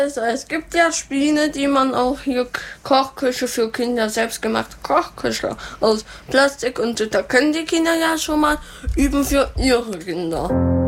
Also es gibt ja Spiele, die man auch hier Kochküche für Kinder, selbstgemachte Kochküche aus Plastik und so, da können die Kinder ja schon mal üben für ihre Kinder.